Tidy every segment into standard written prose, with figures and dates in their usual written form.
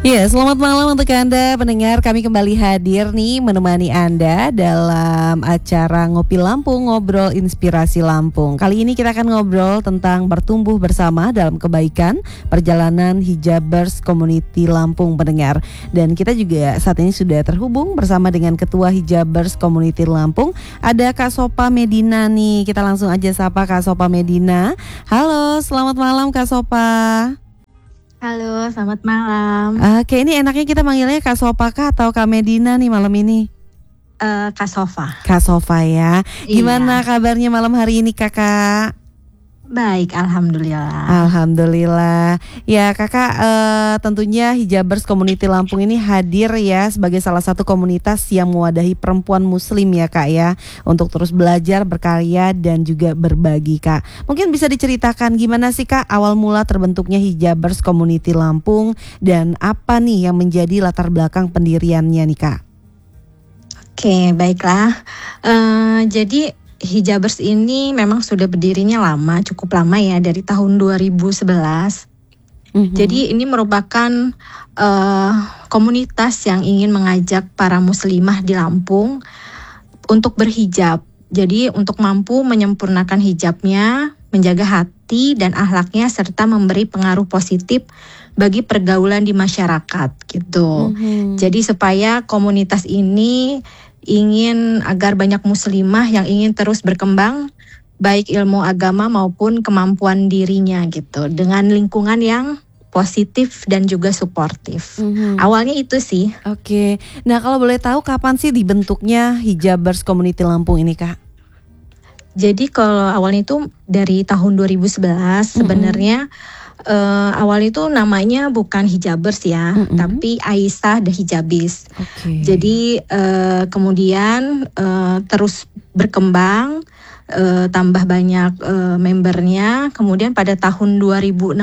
Ya, selamat malam untuk Anda pendengar. Kami kembali hadir nih menemani Anda dalam acara Ngopi Lampung, Ngobrol Inspirasi Lampung. Kali ini kita akan ngobrol tentang bertumbuh bersama dalam kebaikan perjalanan Hijabers Community Lampung pendengar. Dan kita juga saat ini sudah terhubung bersama dengan Ketua Hijabers Community Lampung. Ada Kak Sopa Medina nih. Kita langsung aja sapa Kak Sopa Medina. Halo, selamat malam Kak Sopa. Halo, selamat malam. Oke, ini enaknya kita manggilnya Kak Sopa Kak atau Kak Medina nih malam ini? Kak Sofa. Kak Sofa ya. Gimana Iya. kabarnya malam hari ini Kakak? Baik, alhamdulillah. Alhamdulillah. Ya Kakak, tentunya Hijabers Community Lampung ini hadir ya sebagai salah satu komunitas yang mewadahi perempuan muslim ya Kak ya, untuk terus belajar, berkarya dan juga berbagi Kak. Mungkin bisa diceritakan gimana sih Kak awal mula terbentuknya Hijabers Community Lampung dan apa nih yang menjadi latar belakang pendiriannya nih Kak? Oke, baiklah. Jadi Hijabers ini memang sudah berdirinya lama, cukup lama ya, dari tahun 2011. Jadi ini merupakan komunitas yang ingin mengajak para muslimah di Lampung untuk berhijab. Jadi untuk mampu menyempurnakan hijabnya, menjaga hati dan akhlaknya serta memberi pengaruh positif bagi pergaulan di masyarakat gitu. Jadi supaya komunitas ini ingin agar banyak muslimah yang ingin terus berkembang baik ilmu agama maupun kemampuan dirinya gitu, dengan lingkungan yang positif dan juga suportif. Awalnya itu sih. Oke. Nah, kalau boleh tahu kapan sih dibentuknya Hijabers Community Lampung ini Kak? Jadi kalau awalnya itu dari tahun 2011 sebenarnya. Awal itu namanya bukan Hijabers ya, tapi Aisyah The Hijabis. Jadi kemudian terus berkembang, tambah banyak membernya. Kemudian pada tahun 2016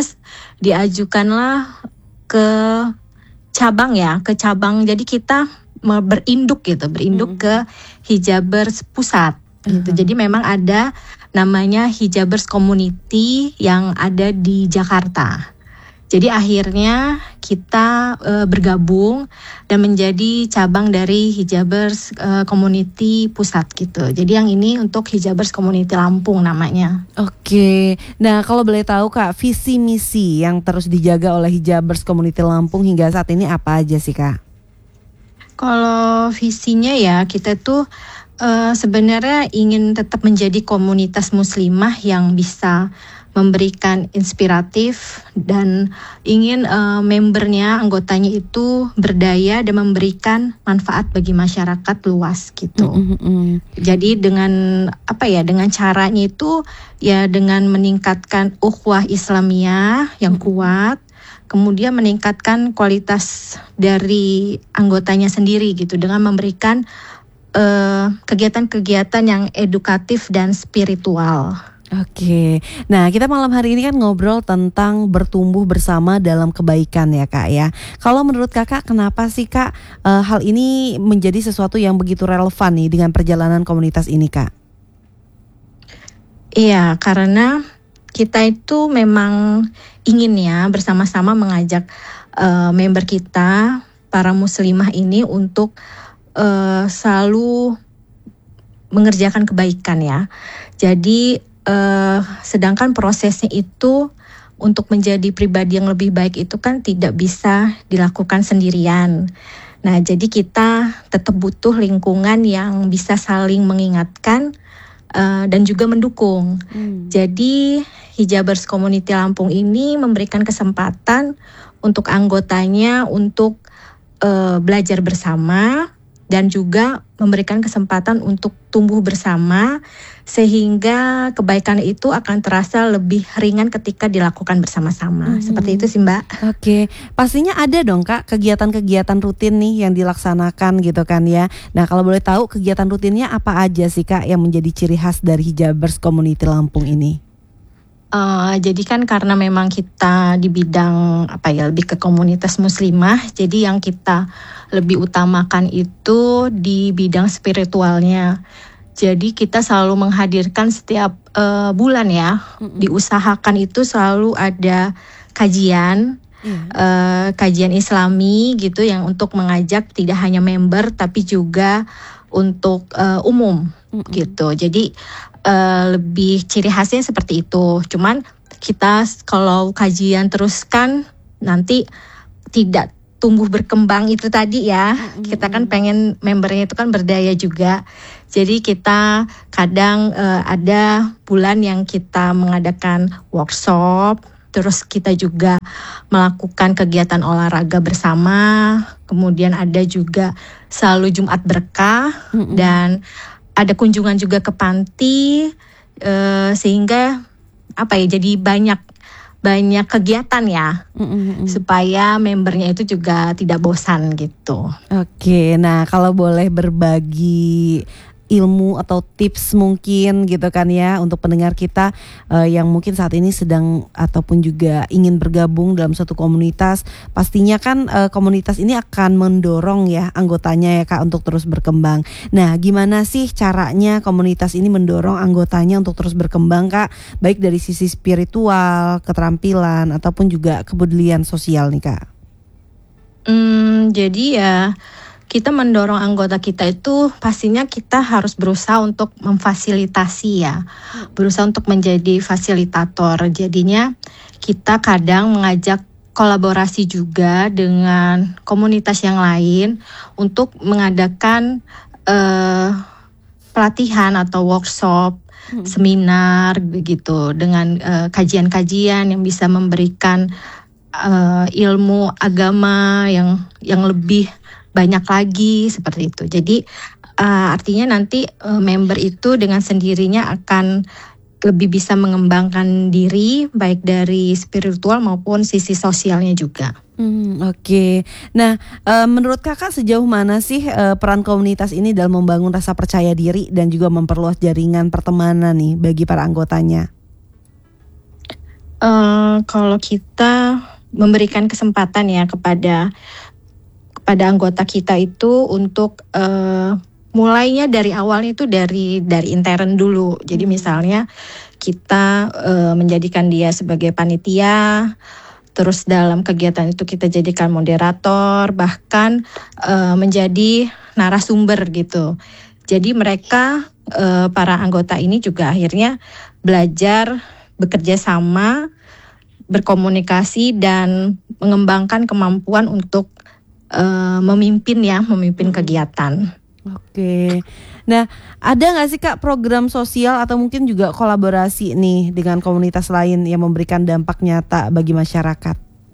diajukanlah ke cabang ya, ke cabang. Jadi kita berinduk ke Hijabers pusat. Gitu. Jadi memang ada namanya Hijabers Community yang ada di Jakarta. Jadi akhirnya kita bergabung dan menjadi cabang dari Hijabers Community pusat gitu. Jadi yang ini untuk Hijabers Community Lampung namanya. Oke. Nah, kalau boleh tahu Kak, visi misi yang terus dijaga oleh Hijabers Community Lampung hingga saat ini apa aja sih Kak? Kalau visinya ya kita tuh sebenarnya ingin tetap menjadi komunitas muslimah yang bisa memberikan inspiratif dan ingin membernya, anggotanya itu berdaya dan memberikan manfaat bagi masyarakat luas gitu. Jadi dengan dengan caranya itu ya dengan meningkatkan ukhuwah Islamiyah yang kuat, kemudian meningkatkan kualitas dari anggotanya sendiri gitu dengan memberikan kegiatan-kegiatan yang edukatif dan spiritual. Oke, nah kita malam hari ini kan ngobrol tentang bertumbuh bersama dalam kebaikan ya Kak ya. Kalau menurut Kakak kenapa sih Kak hal ini menjadi sesuatu yang begitu relevan nih dengan perjalanan komunitas ini Kak? Iya, karena kita itu memang ingin ya bersama-sama mengajak member kita, para muslimah ini untuk selalu mengerjakan kebaikan ya. Jadi sedangkan prosesnya itu untuk menjadi pribadi yang lebih baik itu kan tidak bisa dilakukan sendirian. Nah, jadi kita tetap butuh lingkungan yang bisa saling mengingatkan dan juga mendukung. Jadi Hijabers Community Lampung ini memberikan kesempatan untuk anggotanya untuk belajar bersama dan juga memberikan kesempatan untuk tumbuh bersama sehingga kebaikan itu akan terasa lebih ringan ketika dilakukan bersama-sama. Seperti itu sih Mbak. Oke, pastinya ada dong Kak kegiatan-kegiatan rutin nih yang dilaksanakan gitu kan ya. Nah, kalau boleh tahu kegiatan rutinnya apa aja sih Kak yang menjadi ciri khas dari Hijabers Community Lampung ini? Jadi kan karena memang kita di bidang lebih ke komunitas muslimah, jadi yang kita lebih utamakan itu di bidang spiritualnya. Jadi kita selalu menghadirkan setiap bulan ya, diusahakan itu selalu ada kajian kajian Islami gitu, yang untuk mengajak tidak hanya member tapi juga untuk umum gitu. Jadi lebih ciri khasnya seperti itu. Cuman kita kalau kajian teruskan nanti tidak tumbuh berkembang itu tadi ya. Kita kan pengen membernya itu kan berdaya juga. Jadi kita kadang ada bulan yang kita mengadakan workshop, terus kita juga melakukan kegiatan olahraga bersama. Kemudian ada juga selalu Jumat Berkah dan ada kunjungan juga ke panti, sehingga jadi banyak kegiatan ya, supaya membernya itu juga tidak bosan gitu. Oke, nah kalau boleh berbagi ilmu atau tips mungkin gitu kan ya untuk pendengar kita yang mungkin saat ini sedang ataupun juga ingin bergabung dalam suatu komunitas, pastinya kan komunitas ini akan mendorong ya anggotanya ya Kak untuk terus berkembang. Nah, gimana sih caranya komunitas ini mendorong anggotanya untuk terus berkembang Kak, baik dari sisi spiritual, keterampilan ataupun juga kepedulian sosial nih Kak? Jadi ya kita mendorong anggota kita itu pastinya kita harus berusaha untuk memfasilitasi ya, berusaha untuk menjadi fasilitator. Jadinya kita kadang mengajak kolaborasi juga dengan komunitas yang lain untuk mengadakan pelatihan atau workshop, seminar begitu, dengan kajian-kajian yang bisa memberikan ilmu agama yang lebih banyak lagi seperti itu. Jadi artinya nanti member itu dengan sendirinya akan lebih bisa mengembangkan diri baik dari spiritual maupun sisi sosialnya juga. Oke. Nah, menurut Kakak sejauh mana sih peran komunitas ini dalam membangun rasa percaya diri dan juga memperluas jaringan pertemanan nih bagi para anggotanya? Kalau kita memberikan kesempatan ya kepada anggota kita itu untuk mulainya dari awalnya itu dari intern dulu. Jadi misalnya kita menjadikan dia sebagai panitia, terus dalam kegiatan itu kita jadikan moderator, bahkan menjadi narasumber gitu. Jadi mereka para anggota ini juga akhirnya belajar bekerja sama, berkomunikasi dan mengembangkan kemampuan untuk memimpin kegiatan. Oke. Nah, ada nggak sih Kak program sosial atau mungkin juga kolaborasi nih dengan komunitas lain yang memberikan dampak nyata bagi masyarakat?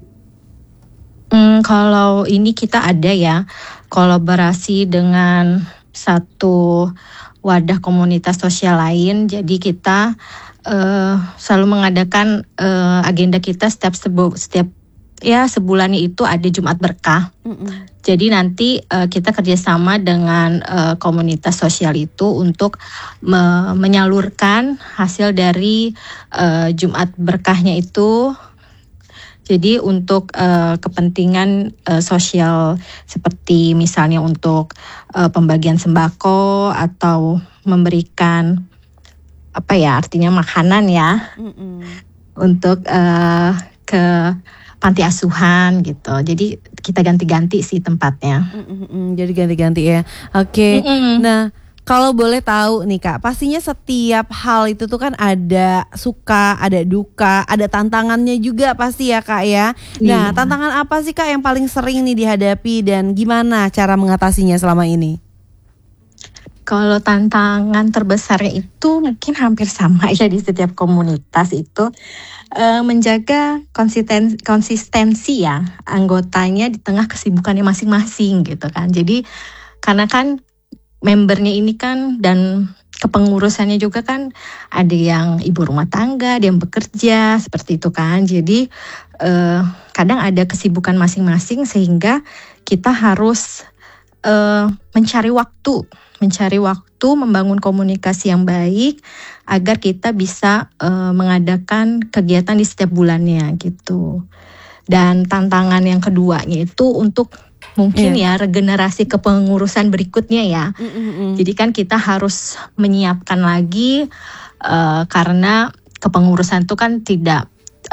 Kalau ini kita ada ya kolaborasi dengan satu wadah komunitas sosial lain. Jadi kita selalu mengadakan agenda kita setiap sebulan itu ada Jumat Berkah. Jadi nanti kita kerjasama dengan komunitas sosial itu untuk menyalurkan hasil dari Jumat Berkahnya itu. Jadi untuk kepentingan sosial seperti misalnya untuk pembagian sembako atau memberikan artinya makanan ya, untuk ke panti asuhan gitu. Jadi kita ganti-ganti sih tempatnya. Jadi ganti-ganti ya. Oke. Nah, kalau boleh tahu nih Kak, pastinya setiap hal itu tuh kan ada suka, ada duka, ada tantangannya juga pasti ya Kak ya. Nah, tantangan apa sih Kak yang paling sering nih dihadapi dan gimana cara mengatasinya selama ini? Kalau tantangan terbesarnya itu mungkin hampir sama ya di setiap komunitas itu. Menjaga konsistensi ya anggotanya di tengah kesibukannya masing-masing gitu kan. Jadi karena kan membernya ini kan dan kepengurusannya juga kan ada yang ibu rumah tangga, ada yang bekerja seperti itu kan. Jadi kadang ada kesibukan masing-masing sehingga kita harus mencari waktu membangun komunikasi yang baik agar kita bisa mengadakan kegiatan di setiap bulannya gitu. Dan tantangan yang keduanya itu untuk mungkin ya regenerasi kepengurusan berikutnya ya. Jadi kan kita harus menyiapkan lagi karena kepengurusan itu kan tidak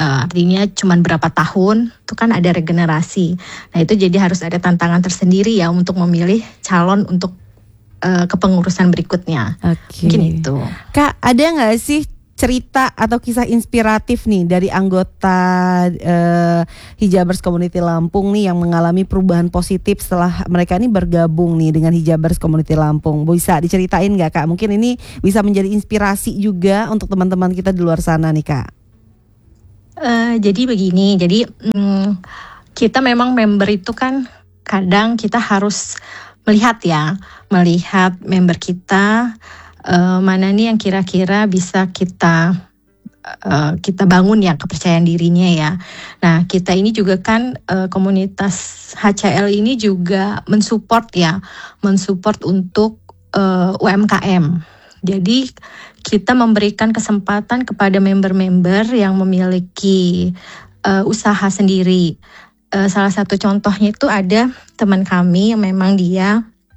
artinya cuman berapa tahun, itu kan ada regenerasi. Nah itu jadi harus ada tantangan tersendiri ya untuk memilih calon untuk kepengurusan berikutnya. Mungkin itu. Kak, ada nggak sih cerita atau kisah inspiratif nih dari anggota Hijabers Community Lampung nih yang mengalami perubahan positif setelah mereka ini bergabung nih dengan Hijabers Community Lampung? Bisa diceritain nggak Kak? Mungkin ini bisa menjadi inspirasi juga untuk teman-teman kita di luar sana nih Kak. Jadi begini, kita memang member itu kan kadang kita harus melihat member kita mana nih yang kira-kira bisa kita bangun ya kepercayaan dirinya ya. Nah kita ini juga kan komunitas HCL ini juga mensupport untuk UMKM. Jadi kita memberikan kesempatan kepada member-member yang memiliki usaha sendiri. Salah satu contohnya itu ada teman kami yang memang dia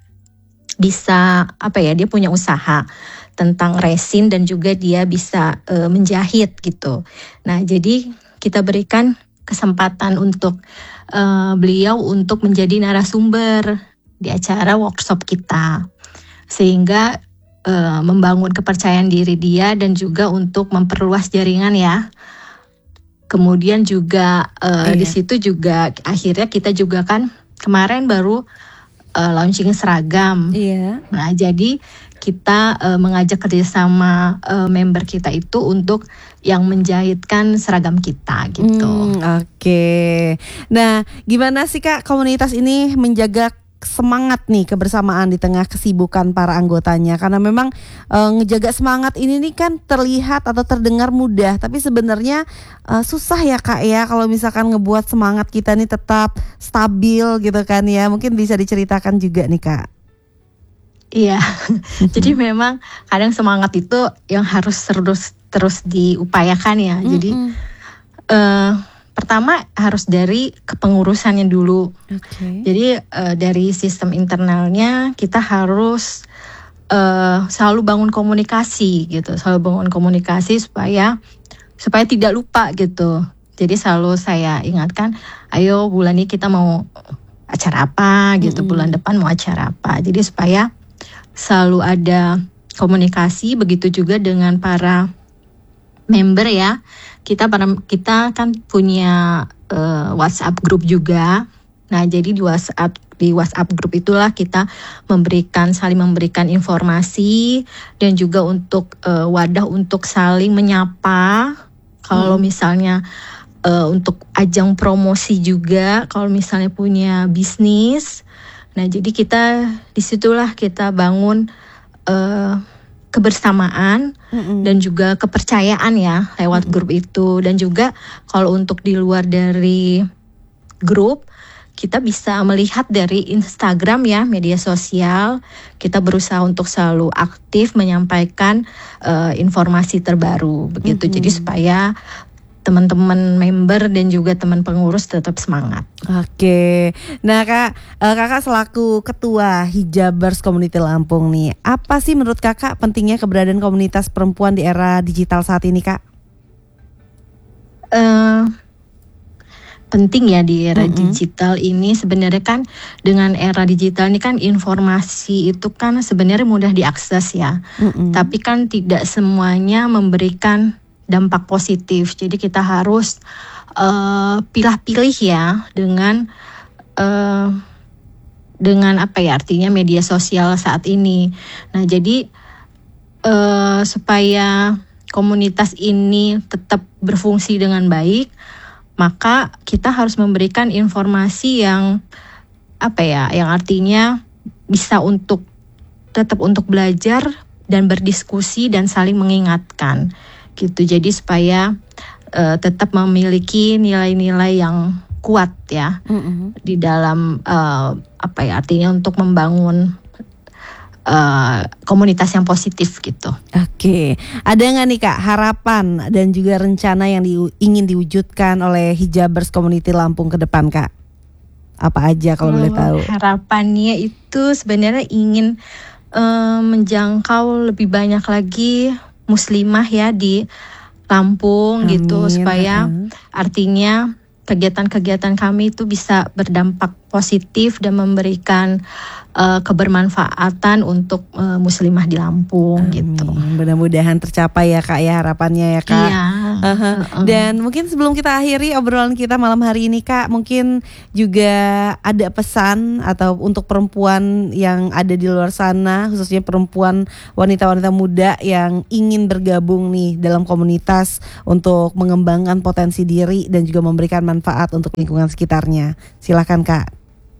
bisa dia punya usaha tentang resin dan juga dia bisa menjahit gitu. Nah jadi kita berikan kesempatan untuk beliau untuk menjadi narasumber di acara workshop kita, sehingga membangun kepercayaan diri dia dan juga untuk memperluas jaringan ya. Kemudian juga di situ juga akhirnya kita juga kan kemarin baru launching seragam. Nah jadi kita mengajak kerjasama member kita itu untuk yang menjahitkan seragam kita gitu. Oke. Nah gimana sih Kak komunitas ini menjaga semangat nih kebersamaan di tengah kesibukan para anggotanya, karena memang ngejaga semangat ini nih kan terlihat atau terdengar mudah, tapi sebenarnya susah ya Kak ya kalau misalkan ngebuat semangat kita nih tetap stabil gitu kan ya. Mungkin bisa diceritakan juga nih Kak. Iya. Jadi memang kadang semangat itu yang harus terus diupayakan ya. Jadi pertama harus dari kepengurusannya dulu. Jadi dari sistem internalnya kita harus selalu bangun komunikasi gitu, supaya tidak lupa gitu. Jadi selalu saya ingatkan, ayo bulan ini kita mau acara apa gitu, bulan depan mau acara apa. Jadi supaya selalu ada komunikasi, begitu juga dengan para member ya. Kita kan punya WhatsApp group juga. Nah, jadi di WhatsApp group itulah kita saling memberikan informasi dan juga untuk wadah untuk saling menyapa. Kalau misalnya untuk ajang promosi juga, kalau misalnya punya bisnis. Nah, jadi disitulah kita bangun kebersamaan dan juga kepercayaan ya lewat grup itu. Dan juga kalau untuk di luar dari grup, kita bisa melihat dari Instagram ya, media sosial. Kita berusaha untuk selalu aktif menyampaikan informasi terbaru begitu. Jadi supaya teman-teman member dan juga teman pengurus tetap semangat. Oke. Nah kakak selaku ketua Hijabers Community Lampung nih, apa sih menurut kakak pentingnya keberadaan komunitas perempuan di era digital saat ini Kak? Penting ya di era digital ini. Sebenarnya kan dengan era digital ini kan informasi itu kan sebenarnya mudah diakses ya. Tapi kan tidak semuanya memberikan dampak positif. Jadi kita harus pilih-pilih ya dengan artinya media sosial saat ini. Nah jadi supaya komunitas ini tetap berfungsi dengan baik, maka kita harus memberikan informasi yang yang artinya bisa tetap untuk belajar dan berdiskusi dan saling mengingatkan gitu. Jadi supaya tetap memiliki nilai-nilai yang kuat ya di dalam artinya untuk membangun komunitas yang positif gitu. Oke, ada nggak nih Kak harapan dan juga rencana yang ingin diwujudkan oleh Hijabers Community Lampung ke depan Kak? Apa aja kalau boleh tahu? Harapannya itu sebenarnya ingin menjangkau lebih banyak lagi muslimah ya di Lampung gitu, Amin. supaya artinya kegiatan-kegiatan kami itu bisa berdampak positif dan memberikan kebermanfaatan untuk muslimah di Lampung gitu. Mudah-mudahan tercapai ya Kak ya, harapannya ya Kak. Iya. Dan mungkin sebelum kita akhiri obrolan kita malam hari ini Kak, mungkin juga ada pesan atau untuk perempuan yang ada di luar sana, khususnya perempuan wanita-wanita muda yang ingin bergabung nih dalam komunitas untuk mengembangkan potensi diri dan juga memberikan manfaat untuk lingkungan sekitarnya. Silakan Kak.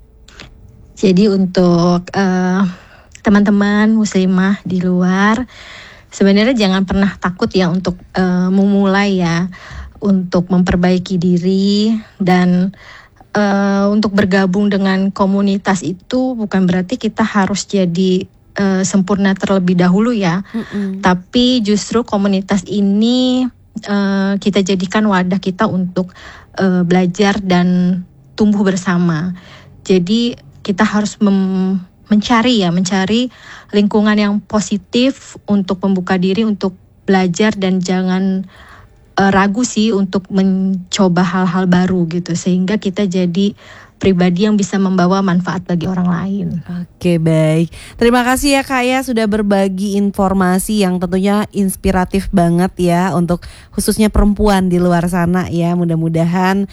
Jadi untuk teman-teman muslimah di luar, sebenarnya jangan pernah takut ya untuk memulai ya, untuk memperbaiki diri dan untuk bergabung dengan komunitas itu bukan berarti kita harus jadi sempurna terlebih dahulu ya. Tapi justru komunitas ini kita jadikan wadah kita untuk belajar dan tumbuh bersama. Jadi kita harus mencari lingkungan yang positif untuk membuka diri untuk belajar dan jangan ragu sih untuk mencoba hal-hal baru gitu, sehingga kita jadi pribadi yang bisa membawa manfaat bagi orang lain. Oke, baik. Terima kasih ya Kak ya sudah berbagi informasi yang tentunya inspiratif banget ya untuk khususnya perempuan di luar sana ya. Mudah-mudahan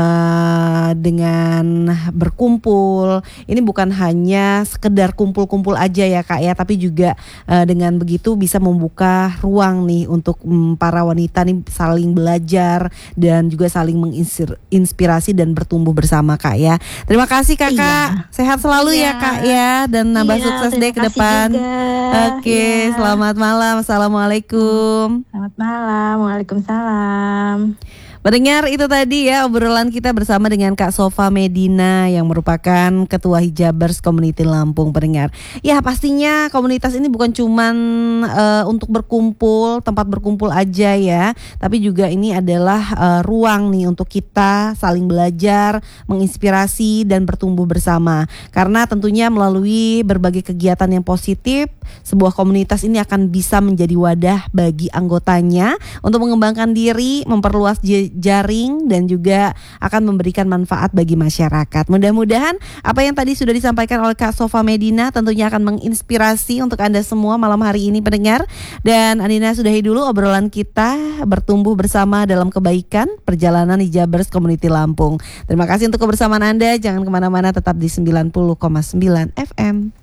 dengan berkumpul ini bukan hanya sekedar kumpul-kumpul aja ya Kak ya, tapi juga dengan begitu bisa membuka ruang nih untuk para wanita nih saling belajar dan juga saling menginspirasi dan bertumbuh bersama Kak ya. Terima kasih Kakak. Sehat selalu ya Kak ya, dan nambah sukses deh ke depan. Oke, selamat malam. Assalamualaikum. Selamat malam. Waalaikumsalam. Pendengar, itu tadi ya obrolan kita bersama dengan Kak Sofa Medina yang merupakan Ketua Hijabers Community Lampung. Pendengar, ya pastinya komunitas ini bukan cuman untuk berkumpul, tempat berkumpul aja ya, tapi juga ini adalah ruang nih untuk kita saling belajar, menginspirasi dan bertumbuh bersama. Karena tentunya melalui berbagai kegiatan yang positif, sebuah komunitas ini akan bisa menjadi wadah bagi anggotanya untuk mengembangkan diri, memperluas jaring dan juga akan memberikan manfaat bagi masyarakat. Mudah-mudahan apa yang tadi sudah disampaikan oleh Kak Sofa Medina tentunya akan menginspirasi untuk Anda semua malam hari ini pendengar. Dan Andina sudahi dulu obrolan kita bertumbuh bersama dalam kebaikan perjalanan Hijabers Community Lampung. Terima kasih untuk kebersamaan Anda. Jangan kemana-mana, tetap di 90,9 FM.